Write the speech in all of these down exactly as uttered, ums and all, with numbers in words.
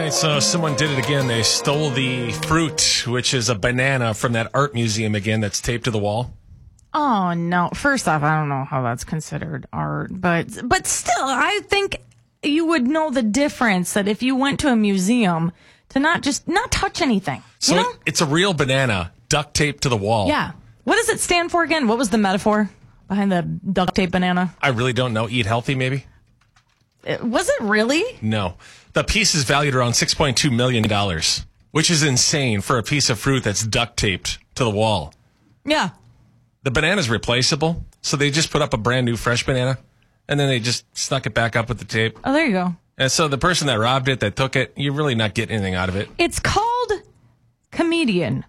right, so someone did it again. They stole the fruit, which is a banana, from that art museum again that's taped to the wall. Oh, no. First off, I don't know how that's considered art, but but still, I think you would know the difference that if you went to a museum to not just not touch anything. So you know? it, it's a real banana duct taped to the wall. Yeah. What does it stand for again? What was the metaphor behind the duct tape banana? I really don't know. Eat healthy, maybe? It, was it really? No. The piece is valued around six point two million dollars, which is insane for a piece of fruit that's duct taped to the wall. Yeah. The banana's replaceable, so they just put up a brand new fresh banana, and then they just stuck it back up with the tape. Oh, there you go. And so the person that robbed it, that took it, you're really not getting anything out of it. It's called comedian.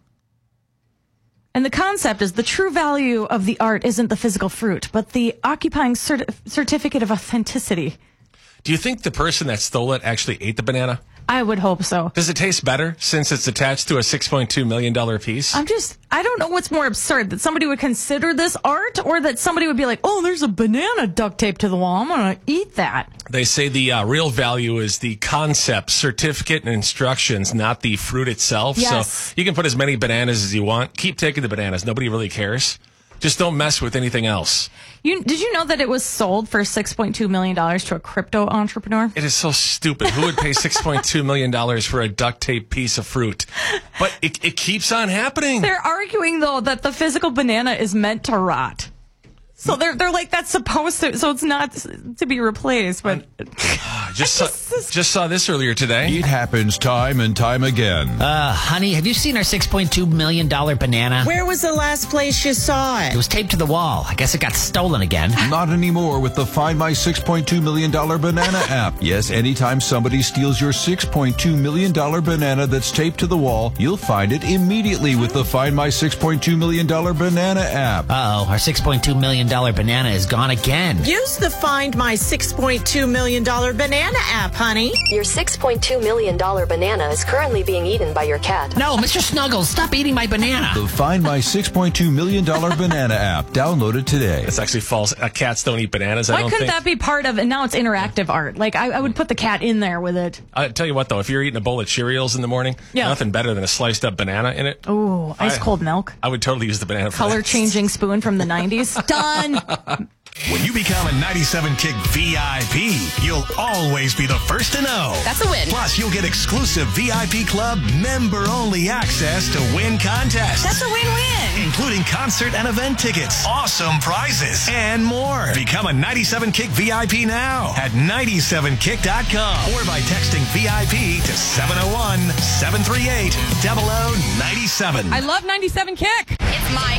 And the concept is the true value of the art isn't the physical fruit, but the occupying cert- certificate of authenticity. Do you think the person that stole it actually ate the banana? I would hope so. Does it taste better since it's attached to a six point two million dollars piece? I'm just, I don't know what's more absurd, that somebody would consider this art or that somebody would be like, oh, there's a banana duct taped to the wall. I'm going to eat that. They say the uh, real value is the concept, certificate, and instructions, not the fruit itself. Yes. So you can put as many bananas as you want. Keep taking the bananas. Nobody really cares. Just don't mess with anything else. You, did you know that it was sold for six point two million dollars to a crypto entrepreneur? It is so stupid. Who would pay six point two million dollars for a duct tape piece of fruit? But it, it keeps on happening. They're arguing, though, that the physical banana is meant to rot. So they're they're like, that's supposed to, so it's not to be replaced. But just saw, just saw this earlier today. It happens time and time again. Uh, honey, have you seen our six point two million dollars banana? Where was the last place you saw It it? was taped to the wall. I guess it got stolen again. Not anymore with the Find My six point two million dollars Banana app. Yes, anytime somebody steals your six point two million dollars banana that's taped to the wall, you'll find it immediately with the Find My six point two million dollars Banana app. Uh-oh, our six point two million dollars banana is gone again. Use the Find My six point two million dollars Banana app, honey. Your six point two million dollars banana is currently being eaten by your cat. No, Mister Snuggles, stop eating my banana. The Find My six point two million dollars Banana app. Download it today. That's actually false. Uh, cats don't eat bananas, I why don't couldn't think. that be part of, and now it's interactive art. Like, I, I would put the cat in there with it. I tell you what, though, if you're eating a bowl of Cheerios in the morning, Yeah. nothing better than a sliced up banana in it. Ooh, ice I- cold milk. I would totally use the banana for Color that. changing spoon from the nineties. Done. When you become a ninety-seven Kick V I P, you'll always be the first to know. That's a win. Plus, you'll get exclusive V I P Club member-only access to win contests. That's a win-win. Including concert and event tickets, awesome prizes, and more. Become a ninety-seven Kick V I P now at ninety-seven kick dot com or by texting V I P to seven oh one, seven three eight, zero zero nine seven. I love ninety-seven Kick. It's my